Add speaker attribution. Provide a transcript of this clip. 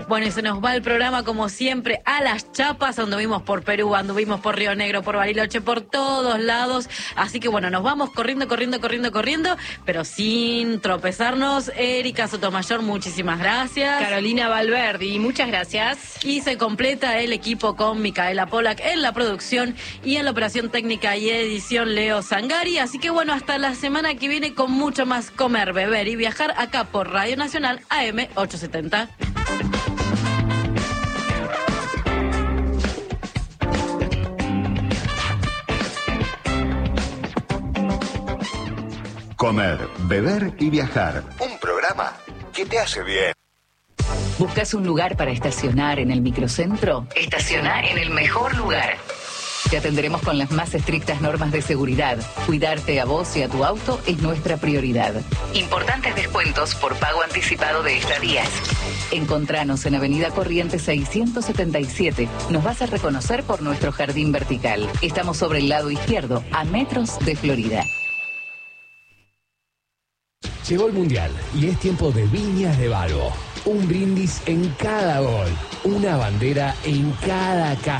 Speaker 1: Bueno, y se nos va el programa como siempre a las chapas. Anduvimos por Perú, anduvimos por Río Negro, por Bariloche, por todos lados. Así que bueno, nos vamos corriendo, pero sin tropezarnos. Erika Sotomayor, muchísimas gracias.
Speaker 2: Carolina Valverdi, muchas gracias.
Speaker 1: Y se completa el equipo con Micaela Polak en la producción y en la operación técnica y edición Leo Zangari. Así que bueno, hasta la semana que viene con mucho más comer, beber y viajar acá por Radio Nacional AM 870.
Speaker 3: Comer, beber y viajar. Un programa que te hace bien.
Speaker 4: ¿Buscas un lugar para estacionar en el microcentro? Estaciona en el mejor lugar. Te atenderemos con las más estrictas normas de seguridad. Cuidarte a vos y a tu auto es nuestra prioridad. Importantes descuentos por pago anticipado de estadías. Encontranos en Avenida Corrientes 677. Nos vas a reconocer por nuestro jardín vertical. Estamos sobre el lado izquierdo, a metros de Florida.
Speaker 5: Llegó el Mundial y es tiempo de Viñas de Balbo. Un brindis en cada gol, una bandera en cada casa.